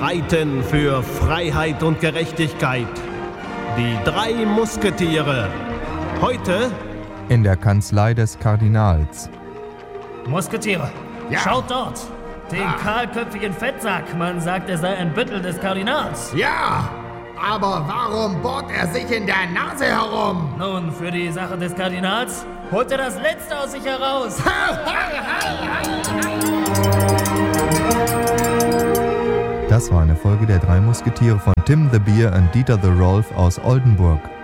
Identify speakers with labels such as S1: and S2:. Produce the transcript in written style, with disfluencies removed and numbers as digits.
S1: streiten für Freiheit und Gerechtigkeit. Die 3 Musketiere. Heute
S2: in der Kanzlei des Kardinals.
S3: Musketiere, ja. Schaut dort! Den kahlköpfigen Fettsack. Man sagt, er sei ein Büttel des Kardinals.
S4: Ja, aber warum bohrt er sich in der Nase herum?
S3: Nun, für die Sache des Kardinals holt er das Letzte aus sich heraus.
S2: Das war eine Folge der 3 Musketiere von Tim the Beer und Dieter the Rolf aus Oldenburg.